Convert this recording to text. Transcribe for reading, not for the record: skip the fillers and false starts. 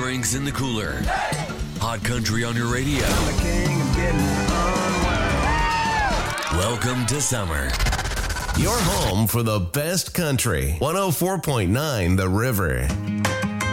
drinks in the cooler. Hot country on your radio. Welcome to summer. Your home for the best country. 104.9 The River.